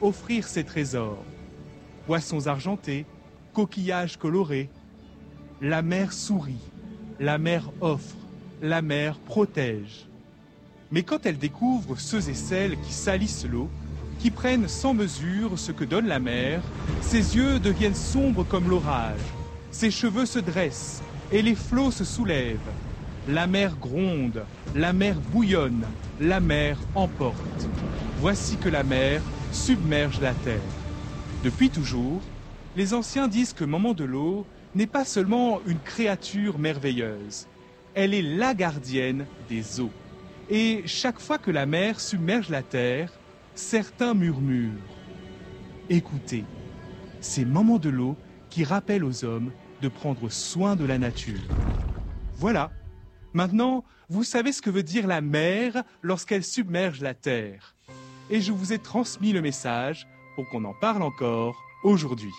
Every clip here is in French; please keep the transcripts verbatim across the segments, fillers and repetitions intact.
offrir ses trésors. Poissons argentés, coquillages colorés. La mer sourit, la mer offre, la mer protège. Mais quand elle découvre ceux et celles qui salissent l'eau, qui prennent sans mesure ce que donne la mer, ses yeux deviennent sombres comme l'orage, ses cheveux se dressent et les flots se soulèvent. La mer gronde, la mer bouillonne, la mer emporte. Voici que la mer submerge la terre. Depuis toujours, les anciens disent que Maman de l'eau n'est pas seulement une créature merveilleuse, elle est la gardienne des eaux. Et chaque fois que la mer submerge la terre, certains murmurent. Écoutez, c'est Maman de l'eau qui rappelle aux hommes de prendre soin de la nature. Voilà, maintenant, vous savez ce que veut dire la mer lorsqu'elle submerge la terre. Et je vous ai transmis le message pour qu'on en parle encore aujourd'hui.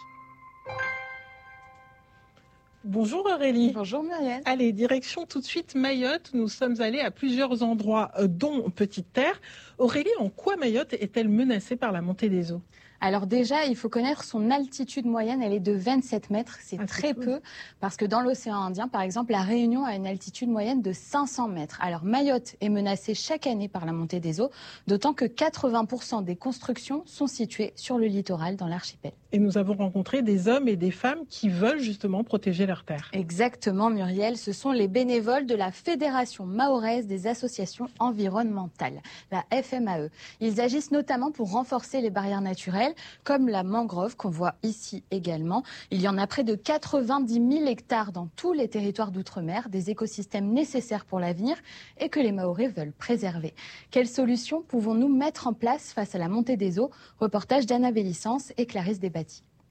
Bonjour Aurélie. Bonjour Muriel. Allez, direction tout de suite Mayotte. Nous sommes allés à plusieurs endroits, euh, dont Petite Terre. Aurélie, en quoi Mayotte est-elle menacée par la montée des eaux ? Alors déjà, il faut connaître son altitude moyenne, elle est de vingt-sept mètres, c'est ah, très cool. peu, parce que dans l'océan Indien, par exemple, la Réunion a une altitude moyenne de cinq cents mètres. Alors Mayotte est menacée chaque année par la montée des eaux, d'autant que quatre-vingts pour cent des constructions sont situées sur le littoral dans l'archipel. Et nous avons rencontré des hommes et des femmes qui veulent justement protéger leur terre. Exactement Muriel, ce sont les bénévoles de la Fédération mahoraise des associations environnementales, la F M A E. Ils agissent notamment pour renforcer les barrières naturelles, comme la mangrove qu'on voit ici également. Il y en a près de quatre-vingt-dix mille hectares dans tous les territoires d'outre-mer, des écosystèmes nécessaires pour l'avenir et que les Mahorais veulent préserver. Quelles solutions pouvons-nous mettre en place face à la montée des eaux ? Reportage d'Anna Bélissance et Clarisse Desbâtis.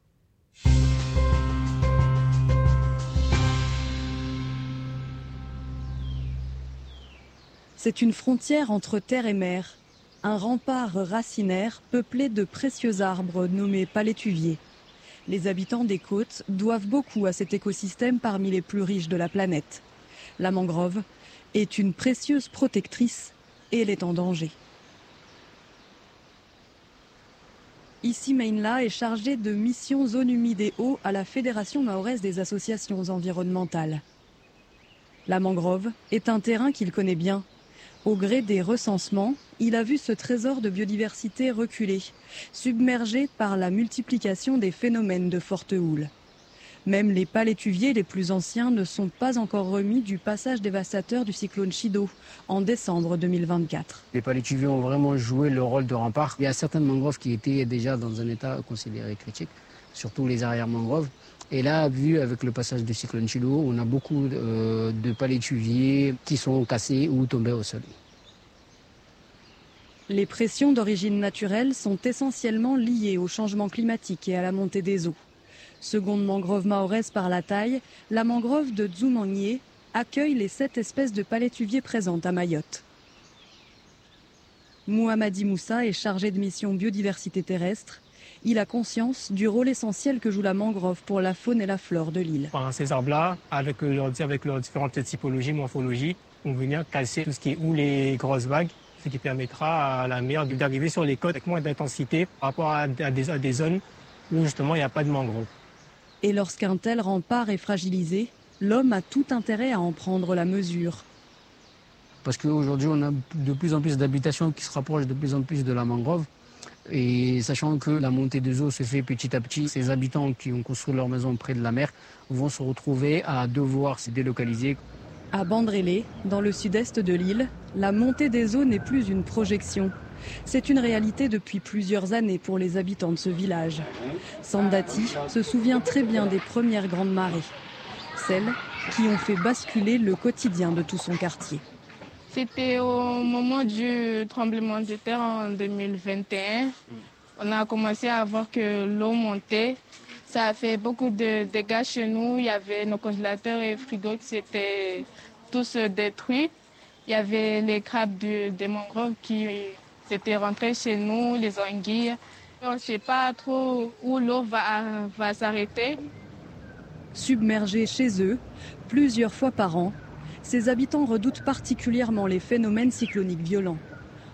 C'est une frontière entre terre et mer. Un rempart racinaire peuplé de précieux arbres nommés palétuviers. Les habitants des côtes doivent beaucoup à cet écosystème parmi les plus riches de la planète. La mangrove est une précieuse protectrice et elle est en danger. Ici, Mainla est chargée de mission zone humide et eau à la Fédération mahoraise des associations environnementales. La mangrove est un terrain qu'il connaît bien. Au gré des recensements, il a vu ce trésor de biodiversité reculer, submergé par la multiplication des phénomènes de forte houle. Même les palétuviers les plus anciens ne sont pas encore remis du passage dévastateur du cyclone Chido en décembre deux mille vingt-quatre. Les palétuviers ont vraiment joué le rôle de rempart. Il y a certaines mangroves qui étaient déjà dans un état considéré critique, surtout les arrière-mangroves. Et là, vu avec le passage du cyclone Chido, on a beaucoup euh, de palétuviers qui sont cassés ou tombés au sol. Les pressions d'origine naturelle sont essentiellement liées au changement climatique et à la montée des eaux. Seconde mangrove mahoraise par la taille, la mangrove de Dzoumangnié accueille les sept espèces de palétuviers présentes à Mayotte. Mouhamadi Moussa est chargé de mission biodiversité terrestre. Il a conscience du rôle essentiel que joue la mangrove pour la faune et la flore de l'île. Ces arbres-là, avec leurs, avec leurs différentes typologies, morphologies, vont venir casser tout ce qui est ou les grosses vagues, ce qui permettra à la mer d'arriver sur les côtes avec moins d'intensité par rapport à des, à des zones où justement il n'y a pas de mangrove. Et lorsqu'un tel rempart est fragilisé, l'homme a tout intérêt à en prendre la mesure. Parce qu'aujourd'hui, on a de plus en plus d'habitations qui se rapprochent de plus en plus de la mangrove. Et sachant que la montée des eaux se fait petit à petit, ces habitants qui ont construit leur maison près de la mer vont se retrouver à devoir se délocaliser. À Bandrélé, dans le sud-est de l'île, la montée des eaux n'est plus une projection. C'est une réalité depuis plusieurs années pour les habitants de ce village. Sandati se souvient très bien des premières grandes marées, celles qui ont fait basculer le quotidien de tout son quartier. C'était au moment du tremblement de terre en deux mille vingt et un. On a commencé à voir que l'eau montait. Ça a fait beaucoup de dégâts chez nous. Il y avait nos congélateurs et frigos qui s'étaient tous détruits. Il y avait les crabes de, des mangroves qui s'étaient rentrés chez nous, les anguilles. On ne sait pas trop où l'eau va, va s'arrêter. Submergés chez eux, plusieurs fois par an, ces habitants redoutent particulièrement les phénomènes cycloniques violents.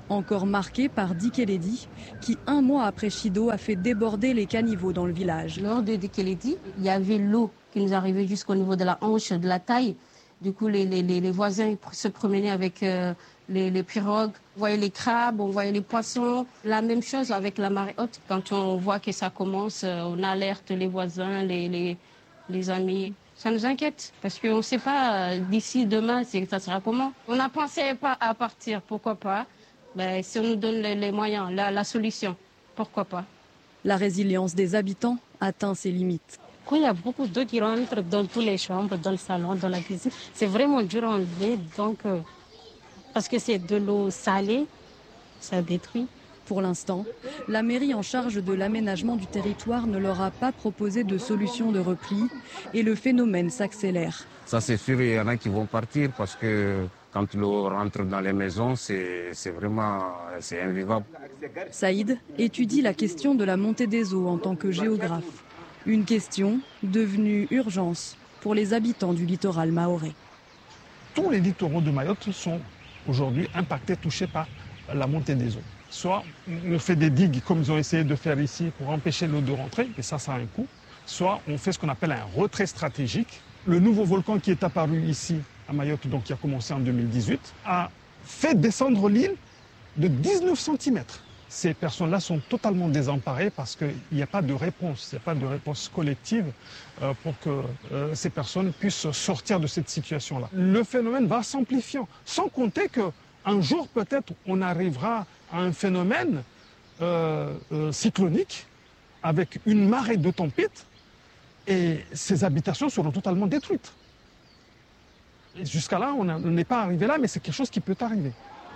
Encore marqué par Dikeledi, qui un mois après Chido a fait déborder les caniveaux dans le village. Lors de Dikeledi, il y avait l'eau qui nous arrivait jusqu'au niveau de la hanche, de la taille. Du coup, les, les, les voisins se promenaient avec euh, les, les pirogues. On voyait les crabes, on voyait les poissons. La même chose avec la marée haute. Quand on voit que ça commence, on alerte les voisins, les, les, les amis. Ça nous inquiète parce qu'on ne sait pas d'ici demain, ça sera comment. On a pensé pas à partir, pourquoi pas. Ben, si on nous donne les, les moyens, la, la solution, pourquoi pas. La résilience des habitants atteint ses limites. Quand il y a beaucoup d'eau qui rentre dans toutes les chambres, dans le salon, dans la cuisine, c'est vraiment dur à enlever. Donc, euh, parce que c'est de l'eau salée, ça détruit. Pour l'instant, la mairie en charge de l'aménagement du territoire ne leur a pas proposé de solution de repli et le phénomène s'accélère. Ça c'est sûr, il y en a qui vont partir parce que quand l'eau rentre dans les maisons, c'est, c'est vraiment c'est invivable. Saïd étudie la question de la montée des eaux en tant que géographe. Une question devenue urgence pour les habitants du littoral mahorais. Tous les littoraux de Mayotte sont aujourd'hui impactés, touchés par la montée des eaux. Soit on fait des digues comme ils ont essayé de faire ici pour empêcher l'eau de rentrer, et ça, ça a un coût. Soit on fait ce qu'on appelle un retrait stratégique. Le nouveau volcan qui est apparu ici à Mayotte, donc qui a commencé en deux mille dix-huit, a fait descendre l'île de dix-neuf centimètres. Ces personnes-là sont totalement désemparées parce qu'il n'y a pas de réponse, il n'y a pas de réponse collective euh, pour que euh, ces personnes puissent sortir de cette situation-là. Le phénomène va s'amplifiant, sans compter qu'un jour peut-être on arrivera à un phénomène euh, euh, cyclonique avec une marée de tempêtes et ces habitations seront totalement détruites. Et jusqu'à là, on n'est pas arrivé là, mais c'est quelque chose qui peut arriver.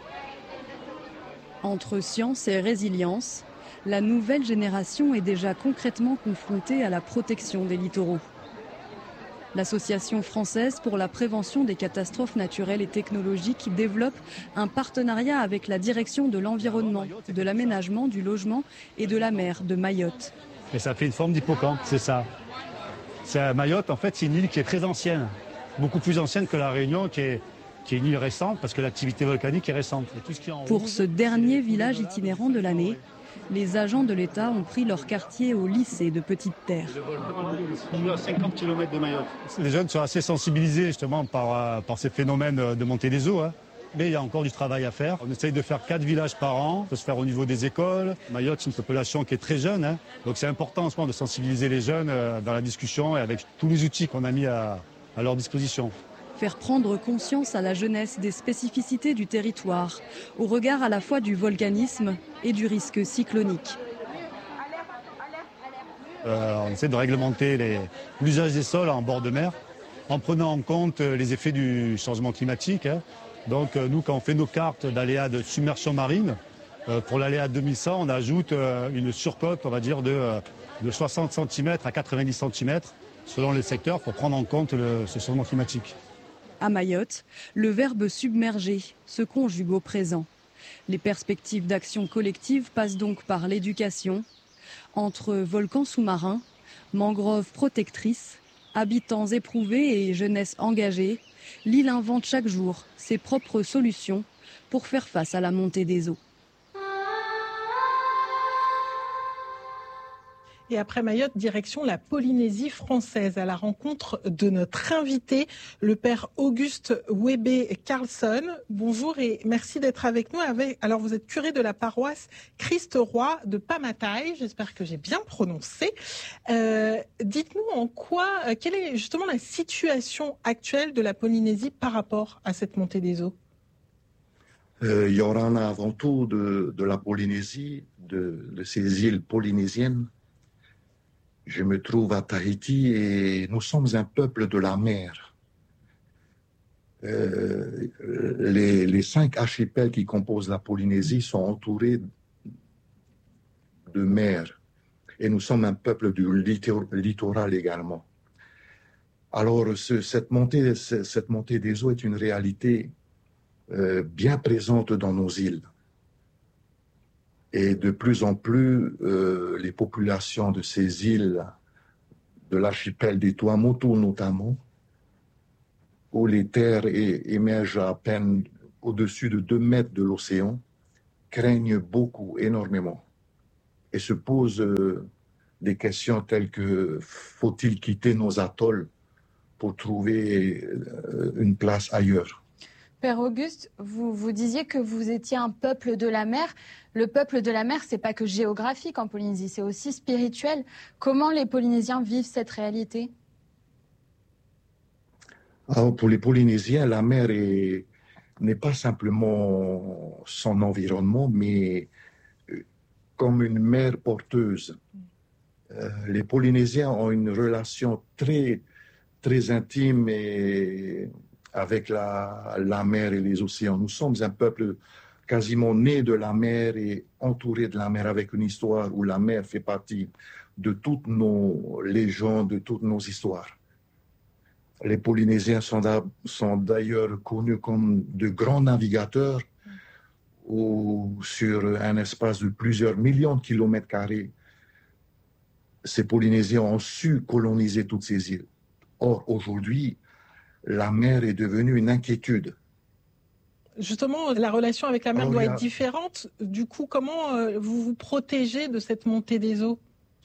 Entre science et résilience, la nouvelle génération est déjà concrètement confrontée à la protection des littoraux. L'Association française pour la prévention des catastrophes naturelles et technologiques développe un partenariat avec la direction de l'environnement, de l'aménagement, du logement et de la mer de Mayotte. Et ça fait une forme d'hippocampe, c'est ça. C'est Mayotte, en fait, c'est une île qui est très ancienne, beaucoup plus ancienne que la Réunion, qui est, qui est une île récente parce que l'activité volcanique est récente. Et tout ce qui est en Pour rouge, ce dernier village itinérant de l'année, les agents de l'État ont pris leur quartier au lycée de Petite Terre. On est à cinquante kilomètres de Mayotte. Les jeunes sont assez sensibilisés justement par, par ces phénomènes de montée des eaux. Hein. Mais il y a encore du travail à faire. On essaye de faire quatre villages par an. Ça peut se faire au niveau des écoles. Mayotte, c'est une population qui est très jeune. Hein. Donc c'est important en ce moment de sensibiliser les jeunes dans la discussion et avec tous les outils qu'on a mis à, à leur disposition. Faire prendre conscience à la jeunesse des spécificités du territoire, au regard à la fois du volcanisme et du risque cyclonique. Euh, on essaie de réglementer les, l'usage des sols en bord de mer, en prenant en compte les effets du changement climatique. Hein. Donc euh, nous, quand on fait nos cartes d'aléas de submersion marine, euh, pour l'aléa deux mille cent, on ajoute euh, une surcote, on va dire, de, euh, de soixante centimètres à quatre-vingt-dix centimètres, selon les secteurs, pour prendre en compte le, ce changement climatique. À Mayotte, le verbe submerger se conjugue au présent. Les perspectives d'action collective passent donc par l'éducation. Entre volcans sous-marins, mangroves protectrices, habitants éprouvés et jeunesse engagée, l'île invente chaque jour ses propres solutions pour faire face à la montée des eaux. Et après Mayotte, direction la Polynésie française, à la rencontre de notre invité, le père Auguste Wébé Carlson. Bonjour et merci d'être avec nous. Alors vous êtes curé de la paroisse Christ-Roi de Pamatai, j'espère que j'ai bien prononcé. Euh, dites-nous en quoi, quelle est justement la situation actuelle de la Polynésie par rapport à cette montée des eaux? Euh, Yorana, avant tout de, de la Polynésie, de, de ces îles polynésiennes. Je me trouve à Tahiti et nous sommes un peuple de la mer. Euh, les, les cinq archipels qui composent la Polynésie sont entourés de mer et nous sommes un peuple du littoral également. Alors ce, cette, montée, cette montée des eaux est une réalité euh, bien présente dans nos îles. Et de plus en plus, euh, les populations de ces îles, de l'archipel des Tuamotu notamment, où les terres é- émergent à peine au-dessus de deux mètres de l'océan, craignent beaucoup, énormément, et se posent euh, des questions telles que faut-il quitter nos atolls pour trouver euh, une place ailleurs? Père Auguste, vous, vous disiez que vous étiez un peuple de la mer. Le peuple de la mer, c'est pas que géographique en Polynésie, c'est aussi spirituel. Comment les Polynésiens vivent cette réalité? Alors, pour les Polynésiens, la mer est, n'est pas simplement son environnement, mais comme une mer porteuse. Euh, les Polynésiens ont une relation très, très intime et avec la, la mer et les océans. Nous sommes un peuple quasiment né de la mer et entouré de la mer, avec une histoire où la mer fait partie de toutes nos légendes, de toutes nos histoires. Les Polynésiens sont, sont d'ailleurs connus comme de grands navigateurs, où sur un espace de plusieurs millions de kilomètres carrés, ces Polynésiens ont su coloniser toutes ces îles. Or, aujourd'hui, la mer est devenue une inquiétude. Justement, la relation avec la mer Alors, doit il y a- être différente. Du coup, comment euh, vous vous protégez de cette montée des eaux?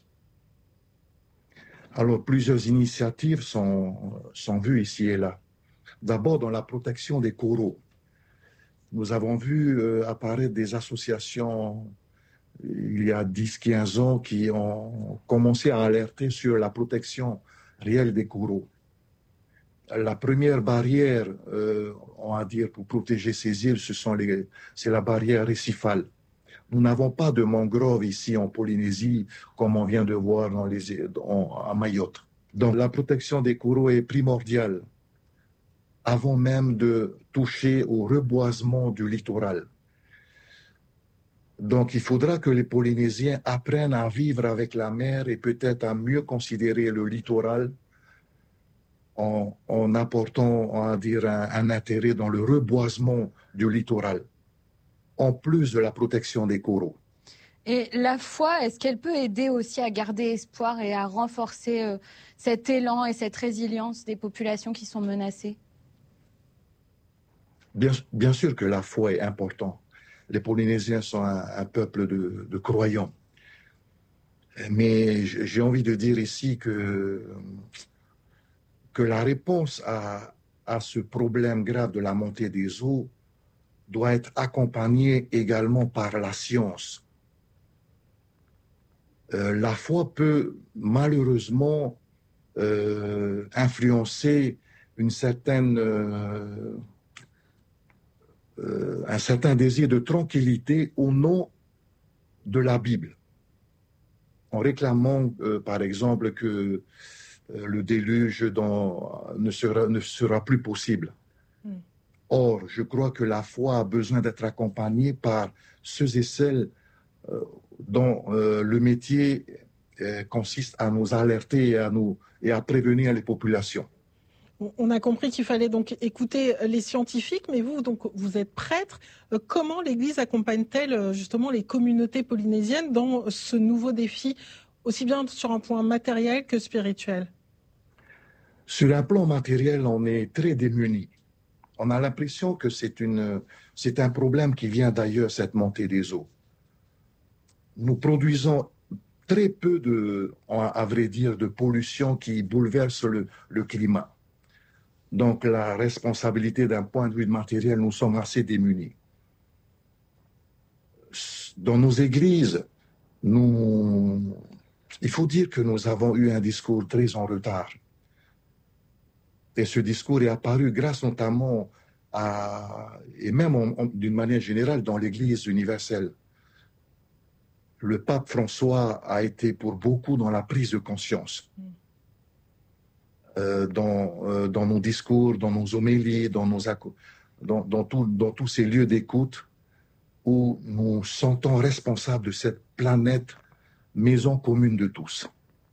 Alors, plusieurs initiatives sont, sont vues ici et là. D'abord, dans la protection des coraux. Nous avons vu euh, apparaître des associations il y a dix à quinze ans qui ont commencé à alerter sur la protection réelle des coraux. La première barrière, euh, on va dire, pour protéger ces îles, ce sont les, c'est la barrière récifale. Nous n'avons pas de mangroves ici en Polynésie, comme on vient de voir dans les, dans, à Mayotte. Donc la protection des coraux est primordiale, avant même de toucher au reboisement du littoral. Donc il faudra que les Polynésiens apprennent à vivre avec la mer et peut-être à mieux considérer le littoral en, en apportant, on va dire, un, un intérêt dans le reboisement du littoral, en plus de la protection des coraux. Et la foi, est-ce qu'elle peut aider aussi à garder espoir et à renforcer euh, cet élan et cette résilience des populations qui sont menacées? Bien, bien sûr que la foi est importante. Les Polynésiens sont un, un peuple de, de croyants. Mais j'ai envie de dire ici que, que la réponse à, à ce problème grave de la montée des eaux doit être accompagnée également par la science. Euh, la foi peut malheureusement euh, influencer une certaine... Euh, Euh, un certain désir de tranquillité au nom de la Bible, en réclamant, euh, par exemple, que euh, le déluge dans, ne, sera, ne sera plus possible. Mm. Or, je crois que la foi a besoin d'être accompagnée par ceux et celles euh, dont euh, le métier euh, consiste à nous alerter et à, nous, et à prévenir les populations. On a compris qu'il fallait donc écouter les scientifiques, mais vous, donc, vous êtes prêtre. Comment l'Église accompagne-t-elle justement les communautés polynésiennes dans ce nouveau défi, aussi bien sur un point matériel que spirituel? Sur un plan matériel, on est très démunis. On a l'impression que c'est une, c'est un problème qui vient d'ailleurs, cette montée des eaux. Nous produisons très peu de, à vrai dire, de pollution qui bouleverse le, le climat. Donc, la responsabilité d'un point de vue matériel, nous sommes assez démunis. Dans nos églises, nous, il faut dire que nous avons eu un discours très en retard. Et ce discours est apparu grâce notamment à, et même d'une manière générale dans l'Église universelle. Le pape François a été pour beaucoup dans la prise de conscience. Mm. Euh, dans, euh, dans nos discours, dans nos homélies, dans, nos, dans, dans, tout, dans tous ces lieux d'écoute où nous sentons responsables de cette planète, maison commune de tous.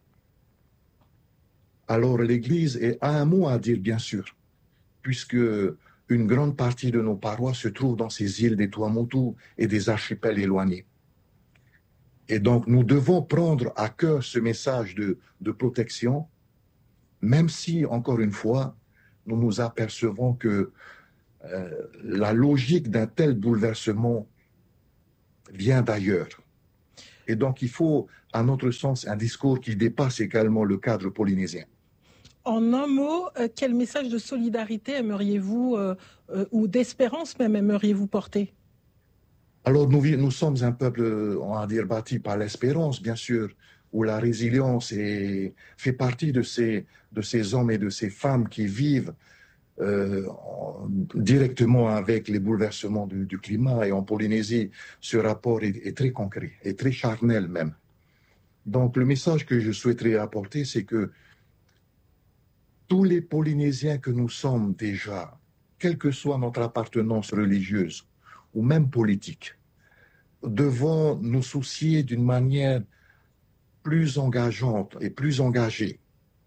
Alors l'Église a un mot à dire, bien sûr, puisque une grande partie de nos paroisses se trouve dans ces îles des Tuamotu et des archipels éloignés. Et donc nous devons prendre à cœur ce message de, de protection, même si, encore une fois, nous nous apercevons que euh, la logique d'un tel bouleversement vient d'ailleurs. Et donc il faut, à notre sens, un discours qui dépasse également le cadre polynésien. En un mot, euh, quel message de solidarité aimeriez-vous, euh, euh, ou d'espérance même, aimeriez-vous porter? Alors nous, nous sommes un peuple, on va dire, bâti par l'espérance, bien sûr, où la résilience est, fait partie de ces, de ces hommes et de ces femmes qui vivent euh, en, directement avec les bouleversements du, du climat. Et en Polynésie, ce rapport est, est très concret, et très charnel même. Donc le message que je souhaiterais apporter, c'est que tous les Polynésiens que nous sommes déjà, quelle que soit notre appartenance religieuse ou même politique, devons nous soucier d'une manière plus engageante et plus engagée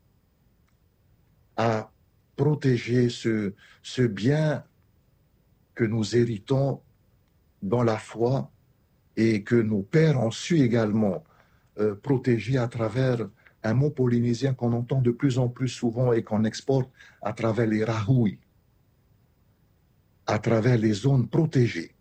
à protéger ce, ce bien que nous héritons dans la foi et que nos pères ont su également euh, protéger à travers un mot polynésien qu'on entend de plus en plus souvent et qu'on exporte à travers les rahui, à travers les zones protégées.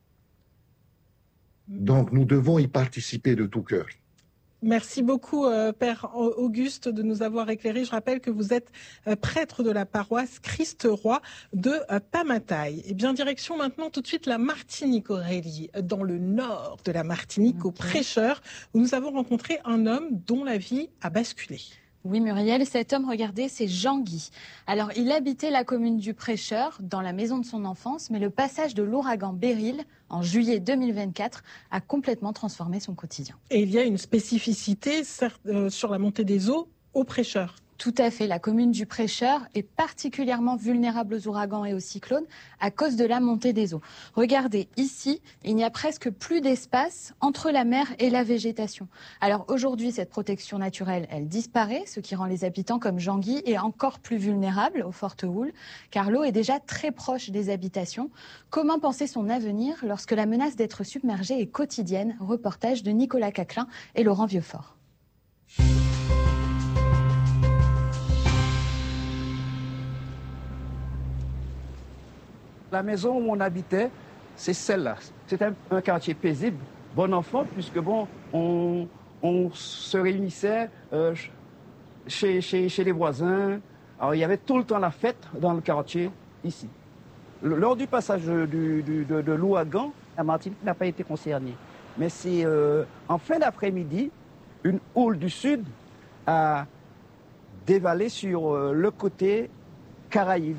Donc nous devons y participer de tout cœur. Merci beaucoup, euh, Père Auguste, de nous avoir éclairé. Je rappelle que vous êtes euh, prêtre de la paroisse Christ-Roi de euh, Pamatai. Et bien, direction maintenant tout de suite la Martinique, Aurélie, dans le nord de la Martinique, okay. Au Prêcheur, où nous avons rencontré un homme dont la vie a basculé. Oui, Muriel, cet homme, regardez, c'est Jean-Guy. Alors, il habitait la commune du Prêcheur, dans la maison de son enfance, mais le passage de l'ouragan Beryl, en juillet deux mille vingt-quatre, a complètement transformé son quotidien. Et il y a une spécificité certes, euh, sur la montée des eaux au Prêcheur. Tout à fait. La commune du Prêcheur est particulièrement vulnérable aux ouragans et aux cyclones à cause de la montée des eaux. Regardez, ici, il n'y a presque plus d'espace entre la mer et la végétation. Alors aujourd'hui, cette protection naturelle, elle disparaît, ce qui rend les habitants comme Jean-Guy est encore plus vulnérables aux fortes houles, car l'eau est déjà très proche des habitations. Comment penser son avenir lorsque la menace d'être submergé est quotidienne? Reportage de Nicolas Caclin et Laurent Vieuxfort. La maison où on habitait, c'est celle-là. C'était un, un quartier paisible, bon enfant, puisque bon, on, on se réunissait euh, chez, chez, chez les voisins. Alors il y avait tout le temps la fête dans le quartier, ici. Lors du passage du, du, de, de l'ouragan, la Martinique n'a pas été concernée. Mais c'est euh, en fin d'après-midi, une houle du sud a dévalé sur euh, le côté Caraïbes.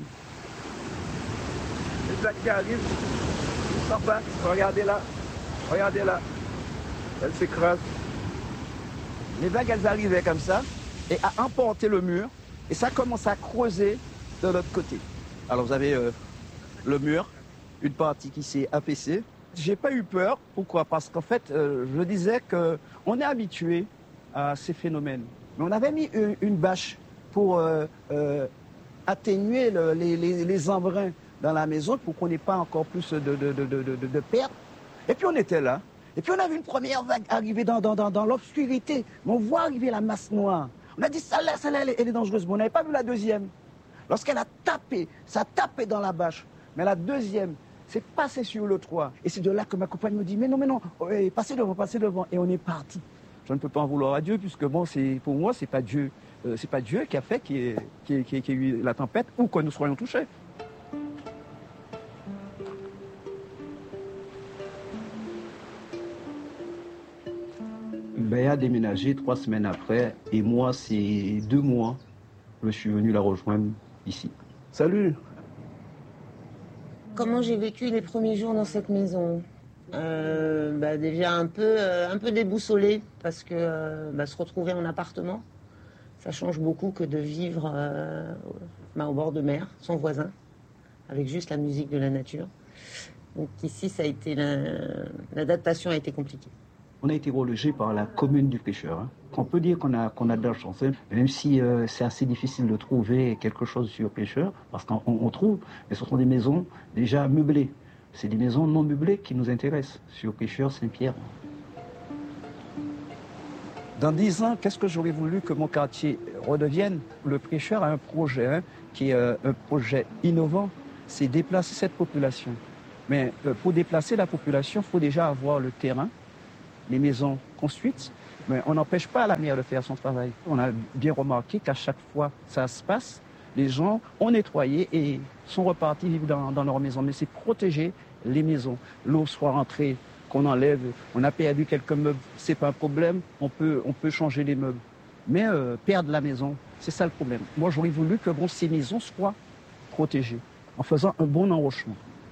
Les vagues qui arrivent, enfin, regardez là, regardez là, elles s'écrasent. Les vagues, elles arrivaient comme ça et à emporter le mur et ça commence à creuser de l'autre côté. Alors vous avez euh, le mur, une partie qui s'est affaissée. J'ai pas eu peur, pourquoi? Parce qu'en fait, euh, je disais qu'on est habitué à ces phénomènes. Mais on avait mis une, une bâche pour euh, euh, atténuer le, les, les, les embruns dans la maison pour qu'on n'ait pas encore plus de, de, de, de, de, de pertes. Et puis on était là. Et puis on a vu une première vague arriver dans, dans, dans, dans l'obscurité. Mais on voit arriver la masse noire. On a dit, celle-là, celle-là, elle, elle est dangereuse. Mais on n'avait pas vu la deuxième. Lorsqu'elle a tapé, ça a tapé dans la bâche. Mais la deuxième, c'est passé sur le toit. Et c'est de là que ma compagne me dit, mais non, mais non, passez devant, passez devant. Et on est parti. Je ne peux pas en vouloir à Dieu, puisque bon, c'est, pour moi, c'est pas Dieu. Euh, c'est pas Dieu qui a fait qu'il y ait, qu'il y ait, qu'il y ait eu la tempête ou que nous soyons touchés. Ben, a déménagé trois semaines après, et moi, c'est deux mois que je suis venu la rejoindre ici. Salut! Comment j'ai vécu les premiers jours dans cette maison? euh, bah, Déjà un peu, euh, un peu déboussolé, parce que euh, bah, se retrouver en appartement, ça change beaucoup que de vivre euh, bah, au bord de mer, sans voisin, avec juste la musique de la nature. Donc ici, ça a été la... l'adaptation a été compliquée. On a été relogé par la commune du Prêcheur. Hein. On peut dire qu'on a, qu'on a de la chance, hein. Même si euh, c'est assez difficile de trouver quelque chose sur Prêcheur, parce qu'on on trouve, mais ce sont des maisons déjà meublées. C'est des maisons non meublées qui nous intéressent, sur Prêcheur Saint-Pierre. Dans dix ans, qu'est-ce que j'aurais voulu que mon quartier redevienne? Le Prêcheur a un projet, hein, qui est euh, un projet innovant, c'est déplacer cette population Mais euh, pour déplacer la population, il faut déjà avoir le terrain, les maisons construites. Mais on n'empêche pas la mer de faire son travail. On a bien remarqué qu'à chaque fois que ça se passe, les gens ont nettoyé et sont repartis vivre dans, dans leur maison. Mais c'est protéger les maisons. L'eau soit rentrée, qu'on enlève. On a perdu quelques meubles, c'est pas un problème. On peut, on peut changer les meubles. Mais euh, perdre la maison, c'est ça le problème. Moi, j'aurais voulu que bon, ces maisons soient protégées en faisant un bon enrochement.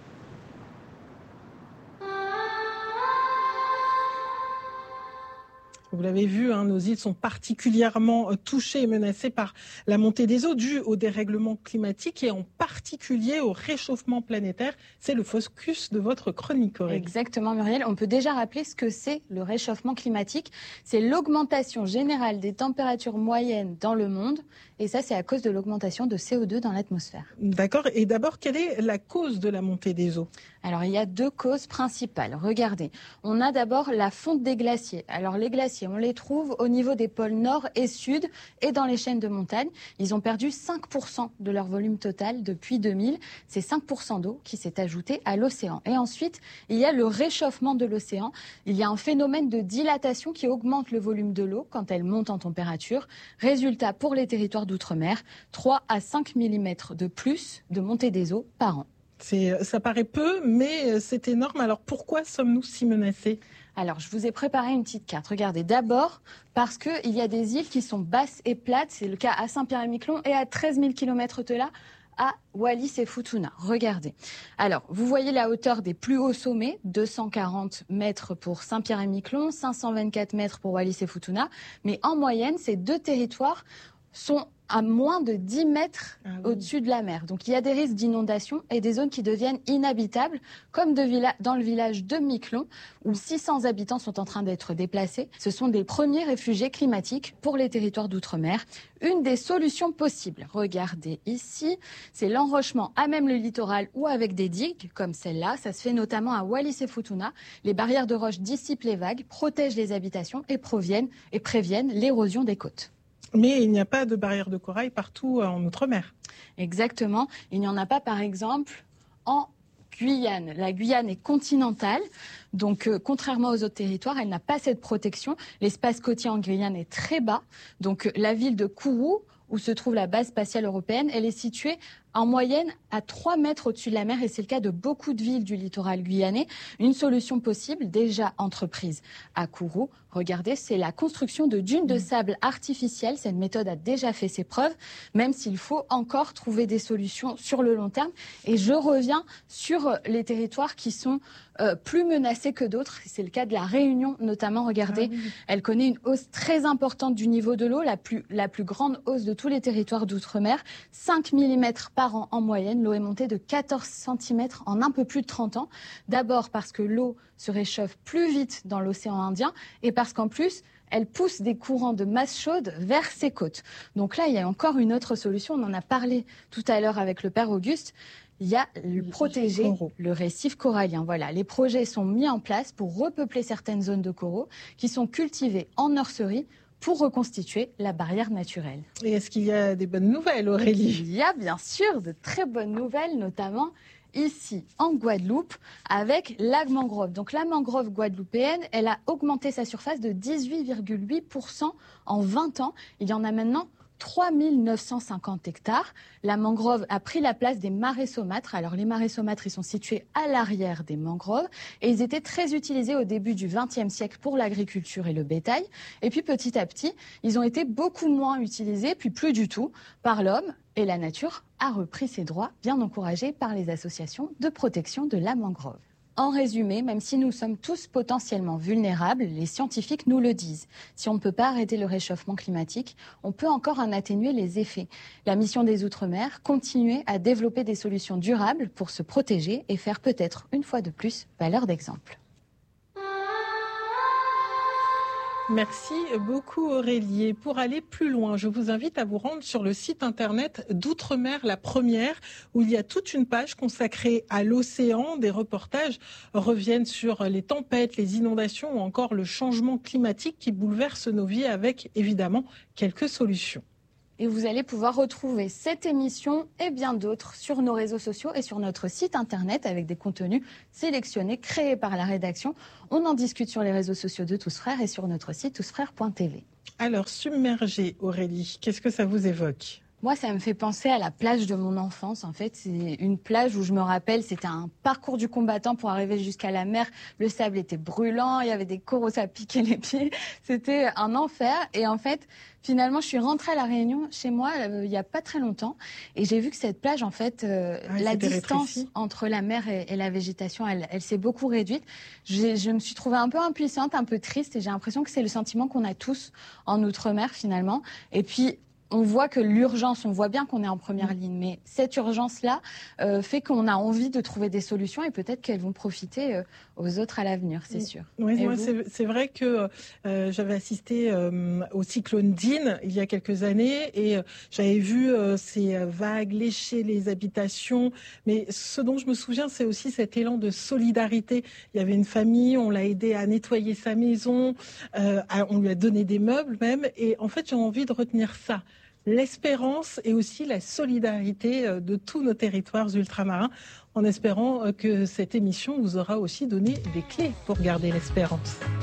Vous l'avez vu, hein, nos îles sont particulièrement touchées et menacées par la montée des eaux due au dérèglement climatique et en particulier au réchauffement planétaire. C'est le focus de votre chronique, Aurélie. Exactement, Muriel. On peut déjà rappeler ce que c'est le réchauffement climatique. C'est l'augmentation générale des températures moyennes dans le monde. Et ça, c'est à cause de l'augmentation de C O deux dans l'atmosphère. D'accord. Et d'abord, quelle est la cause de la montée des eaux ? Alors, il y a deux causes principales. Regardez, on a d'abord la fonte des glaciers. Alors, les glaciers, on les trouve au niveau des pôles nord et sud et dans les chaînes de montagne. Ils ont perdu cinq pour cent de leur volume total depuis deux mille. C'est cinq pour cent d'eau qui s'est ajouté à l'océan. Et ensuite, il y a le réchauffement de l'océan. Il y a un phénomène de dilatation qui augmente le volume de l'eau quand elle monte en température. Résultat pour les territoires d'outre-mer, trois à cinq millimètres de plus de montée des eaux par an. C'est, ça paraît peu, mais c'est énorme. Alors pourquoi sommes-nous si menacés ? Alors, je vous ai préparé une petite carte. Regardez, d'abord, parce qu'il y a des îles qui sont basses et plates. C'est le cas à Saint-Pierre-et-Miquelon et à treize mille kilomètres de là, à Wallis et Futuna. Regardez. Alors, vous voyez la hauteur des plus hauts sommets, deux cent quarante mètres pour Saint-Pierre-et-Miquelon, cinq cent vingt-quatre mètres pour Wallis et Futuna. Mais en moyenne, ces deux territoires sont à moins de dix mètres ah oui. au-dessus de la mer. Donc il y a des risques d'inondation et des zones qui deviennent inhabitables, comme de villa- dans le village de Miquelon, où six cents habitants sont en train d'être déplacés. Ce sont des premiers réfugiés climatiques pour les territoires d'outre-mer. Une des solutions possibles, regardez ici, c'est l'enrochement à même le littoral ou avec des digues, comme celle-là. Ça se fait notamment à Wallis et Futuna. Les barrières de roches dissipent les vagues, protègent les habitations et, proviennent, et préviennent l'érosion des côtes. Mais il n'y a pas de barrière de corail partout en Outre-mer. Exactement. Il n'y en a pas, par exemple, en Guyane. La Guyane est continentale, donc euh, contrairement aux autres territoires, elle n'a pas cette protection. L'espace côtier en Guyane est très bas. Donc euh, la ville de Kourou, où se trouve la base spatiale européenne, elle est située en moyenne à trois mètres au-dessus de la mer et c'est le cas de beaucoup de villes du littoral guyanais. Une solution possible, déjà entreprise à Kourou, regardez, c'est la construction de dunes de sable artificielles. Cette méthode a déjà fait ses preuves, même s'il faut encore trouver des solutions sur le long terme. Et je reviens sur les territoires qui sont euh, plus menacés que d'autres. C'est le cas de la Réunion notamment. Regardez, ah oui. Elle connaît une hausse très importante du niveau de l'eau, la plus, la plus grande hausse de tous les territoires d'outre-mer, cinq millimètres par an en moyenne. L'eau est montée de quatorze centimètres en un peu plus de trente ans. D'abord parce que l'eau se réchauffe plus vite dans l'océan Indien et parce qu'en plus, elle pousse des courants de masse chaude vers ses côtes. Donc là, il y a encore une autre solution. On en a parlé tout à l'heure avec le père Auguste. Il y a le protéger le récif corallien. Voilà, les projets sont mis en place pour repeupler certaines zones de coraux qui sont cultivées en nurserie pour reconstituer la barrière naturelle. Et est-ce qu'il y a des bonnes nouvelles, Aurélie ? Il y a bien sûr de très bonnes nouvelles, notamment ici en Guadeloupe avec la mangrove. Donc la mangrove guadeloupéenne, elle a augmenté sa surface de dix-huit virgule huit pour cent en vingt ans. Il y en a maintenant trois mille neuf cent cinquante hectares. La mangrove a pris la place des marais saumâtres. Alors les marais saumâtres, ils sont situés à l'arrière des mangroves et ils étaient très utilisés au début du vingtième siècle pour l'agriculture et le bétail. Et puis petit à petit, ils ont été beaucoup moins utilisés, puis plus du tout par l'homme. Et la nature a repris ses droits, bien encouragée par les associations de protection de la mangrove. En résumé, même si nous sommes tous potentiellement vulnérables, les scientifiques nous le disent. Si on ne peut pas arrêter le réchauffement climatique, on peut encore en atténuer les effets. La mission des Outre-mer, continuer à développer des solutions durables pour se protéger et faire peut-être une fois de plus valeur d'exemple. Merci beaucoup Aurélie. Et pour aller plus loin, je vous invite à vous rendre sur le site internet d'Outre-mer La Première, où il y a toute une page consacrée à l'océan. Des reportages reviennent sur les tempêtes, les inondations ou encore le changement climatique qui bouleverse nos vies avec évidemment quelques solutions. Et vous allez pouvoir retrouver cette émission et bien d'autres sur nos réseaux sociaux et sur notre site internet avec des contenus sélectionnés, créés par la rédaction. On en discute sur les réseaux sociaux de Tous Frères et sur notre site tous frères point t v. Alors, submergé, Aurélie, qu'est-ce que ça vous évoque ? Moi, ça me fait penser à la plage de mon enfance. En fait, c'est une plage où je me rappelle, c'était un parcours du combattant pour arriver jusqu'à la mer. Le sable était brûlant, il y avait des coraux, ça piquait les pieds. C'était un enfer. Et en fait, finalement, je suis rentrée à La Réunion, chez moi, euh, il n'y a pas très longtemps. Et j'ai vu que cette plage, en fait, euh, ah, la distance rétréci. entre la mer et, et la végétation, elle, elle s'est beaucoup réduite. J'ai, je me suis trouvée un peu impuissante, un peu triste. Et j'ai l'impression que c'est le sentiment qu'on a tous en Outre-mer, finalement. Et puis, on voit que l'urgence, on voit bien qu'on est en première mmh. ligne, mais cette urgence-là euh, fait qu'on a envie de trouver des solutions et peut-être qu'elles vont profiter euh, aux autres à l'avenir, c'est sûr. Oui, moi, c'est, c'est vrai que euh, j'avais assisté euh, au cyclone Dean il y a quelques années et euh, j'avais vu euh, ces vagues lécher les habitations, mais ce dont je me souviens, c'est aussi cet élan de solidarité. Il y avait une famille, on l'a aidé à nettoyer sa maison, euh, à, on lui a donné des meubles même, et en fait, j'ai envie de retenir ça. L'espérance et aussi la solidarité de tous nos territoires ultramarins, en espérant que cette émission vous aura aussi donné des clés pour garder l'espérance.